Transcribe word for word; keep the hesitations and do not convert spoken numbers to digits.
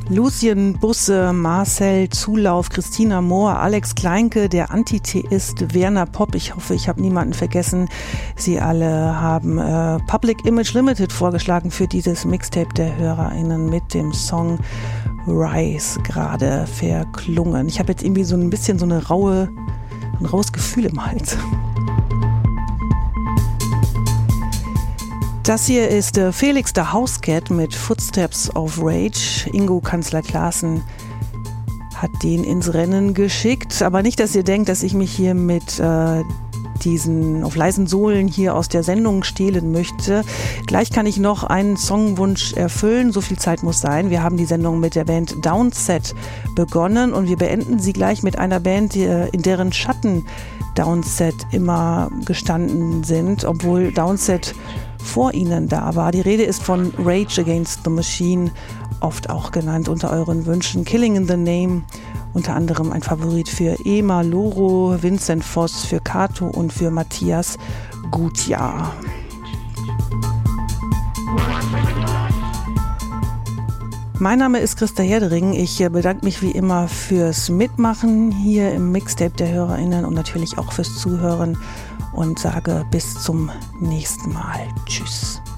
Lucien Busse, Marcel Zulauf, Christina Mohr, Alex Kleinke, der Antitheist, Werner Popp, ich hoffe, ich habe niemanden vergessen. Sie alle haben äh, Public Image Limited vorgeschlagen für dieses Mixtape der HörerInnen mit dem Song Rise gerade verklungen. Ich habe jetzt irgendwie so ein bisschen so eine raue, ein raues Gefühl im Hals. Das hier ist äh, Felix der Housecat mit Footsteps of Rage. Ingo Kanzler-Klaassen hat den ins Rennen geschickt. Aber nicht, dass ihr denkt, dass ich mich hier mit äh, diesen auf leisen Sohlen hier aus der Sendung stehlen möchte. Gleich kann ich noch einen Songwunsch erfüllen. So viel Zeit muss sein. Wir haben die Sendung mit der Band Downset begonnen und wir beenden sie gleich mit einer Band, die, in deren Schatten Downset immer gestanden sind, obwohl Downset vor ihnen da war. Die Rede ist von Rage Against the Machine, oft auch genannt unter euren Wünschen. Killing in the Name, unter anderem ein Favorit für Ema Loro, Vincent Voss für Kato und für Matthias Gutjahr. Mein Name ist Christa Herdering. Ich bedanke mich wie immer fürs Mitmachen hier im Mixtape der HörerInnen und natürlich auch fürs Zuhören und sage bis zum nächsten Mal. Tschüss.